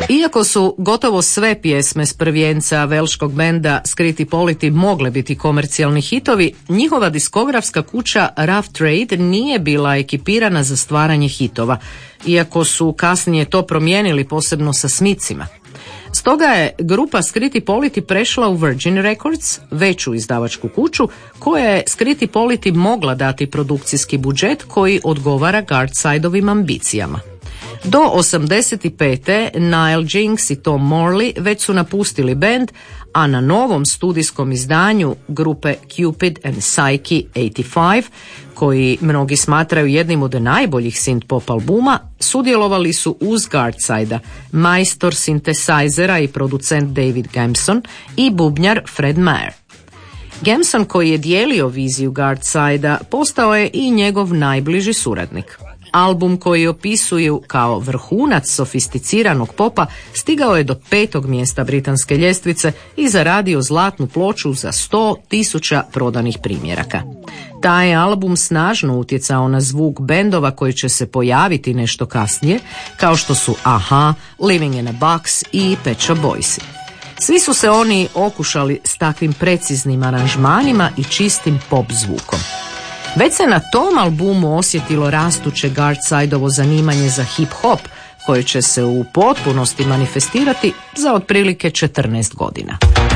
Iako su gotovo sve pjesme s prvijenca velškog benda Scritti Politti mogle biti komercijalni hitovi, njihova diskografska kuća Rough Trade nije bila ekipirana za stvaranje hitova, iako su kasnije to promijenili, posebno sa Smithsima. Stoga je grupa Scritti Politti prešla u Virgin Records, veću izdavačku kuću, koja je Scritti Politti mogla dati produkcijski budžet koji odgovara Guardsideovim ambicijama. Do 85. Nile Jinx i Tom Morley već su napustili bend, a na novom studijskom izdanju grupe Cupid and Psyche 85, koji mnogi smatraju jednim od najboljih synth-pop albuma, sudjelovali su uz Guardsida, majstor sintesajzera i producent David Gamson i bubnjar Fred Meyer. Gamson, koji je dijelio viziju Guardsida, postao je i njegov najbliži suradnik. Album koji opisuju kao vrhunac sofisticiranog popa stigao je do 5. mjesta britanske ljestvice i zaradio zlatnu ploču za 100.000 prodanih primjeraka. Taj je album snažno utjecao na zvuk bendova koji će se pojaviti nešto kasnije, kao što su Aha, Living in a Box i Pet Shop Boysi. Svi su se oni okušali s takvim preciznim aranžmanima i čistim pop zvukom. Već se na tom albumu osjetilo rastuće Guardsideovo zanimanje za hip-hop, koje će se u potpunosti manifestirati za otprilike 14 godina.